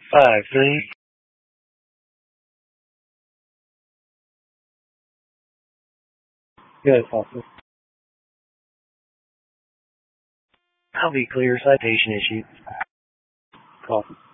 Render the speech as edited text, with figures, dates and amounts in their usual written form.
5-3. Good, officer. I'll be clear. Citation issued. Call.